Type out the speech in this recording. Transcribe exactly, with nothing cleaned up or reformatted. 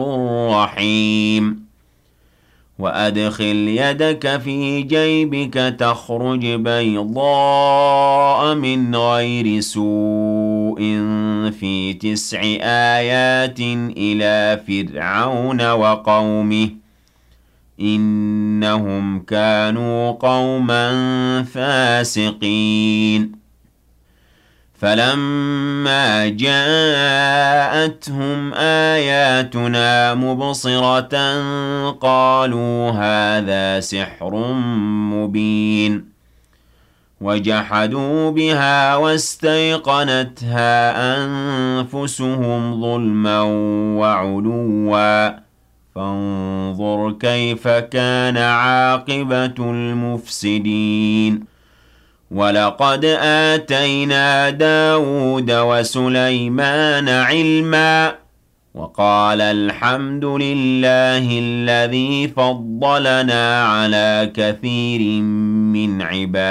رحيم وأدخل يدك في جيبك تخرج بيضاء من غير سوء في تسع آيات إلى فرعون وقومه إنهم كانوا قوما فاسقين فلما جاءتهم آياتنا مبصرة قالوا هذا سحر مبين وجحدوا بها واستيقنتها أنفسهم ظلما وعلوا فانظر كيف كان عاقبة المفسدين ولقد آتينا داود وسليمان علما وقال الحمد لله الذي فضلنا على كثير من عباده